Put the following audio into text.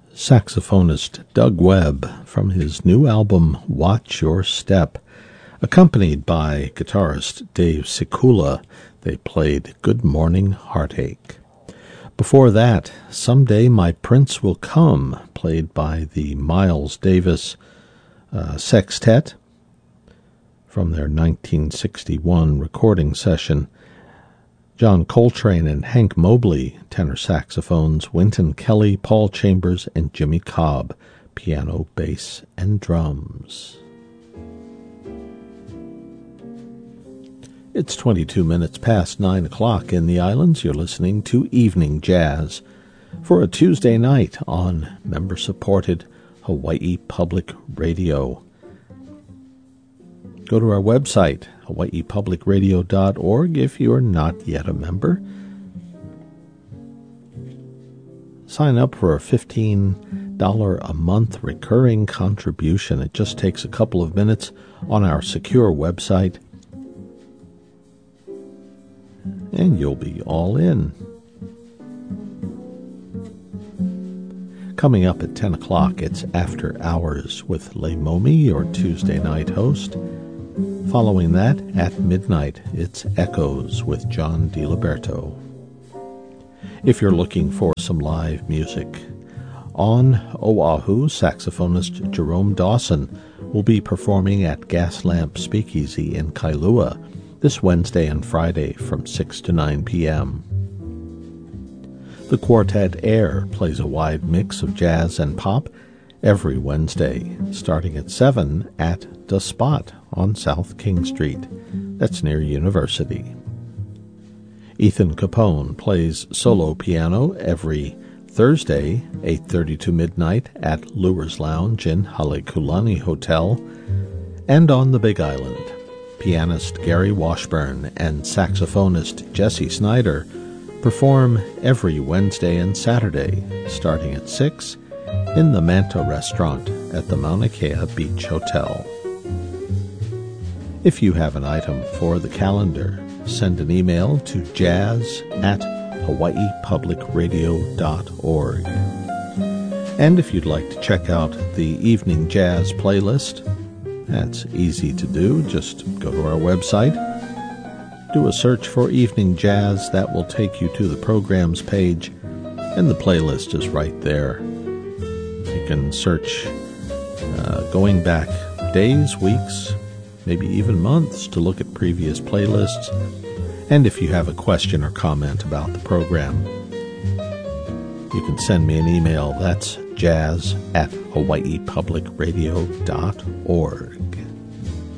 saxophonist Doug Webb from his new album Watch Your Step, accompanied by guitarist Dave Sikula. They played Good Morning Heartache. Before that, Someday My Prince Will Come, played by the Miles Davis Sextet from their 1961 recording session. John Coltrane and Hank Mobley, tenor saxophones, Wynton Kelly, Paul Chambers, and Jimmy Cobb, piano, bass, and drums. It's 22 minutes past 9 o'clock in the islands. You're listening to Evening Jazz for a Tuesday night on member-supported Hawaii Public Radio. Go to our website, hawaiipublicradio.org, if you are not yet a member. Sign up for a $15 a month recurring contribution. It just takes a couple of minutes on our secure website, and you'll be all in. Coming up at 10 o'clock, it's After Hours with Lei Momi, your Tuesday night host. Following that, at midnight, it's Echoes with John DiLiberto. If you're looking for some live music, on Oahu, saxophonist Jerome Dawson will be performing at Gaslamp Speakeasy in Kailua this Wednesday and Friday from 6 to 9 p.m. The Quartet Air plays a wide mix of jazz and pop every Wednesday, starting at 7 at The Spot on South King Street. That's near University. Ethan Capone plays solo piano every Thursday, 8:30 to midnight at Lures Lounge in Halekulani Hotel. And on the Big Island, pianist Gary Washburn and saxophonist Jesse Snyder perform every Wednesday and Saturday, starting at 6 in the Manta Restaurant at the Mauna Kea Beach Hotel. If you have an item for the calendar, send an email to jazz@hawaiipublicradio.org. And if you'd like to check out the Evening Jazz playlist, that's easy to do. Just go to our website, do a search for Evening Jazz. That will take you to the programs page, and the playlist is right there. You can search going back days, weeks, maybe even months to look at previous playlists. And if you have a question or comment about the program, you can send me an email. That's jazz@hawaiipublicradio.org.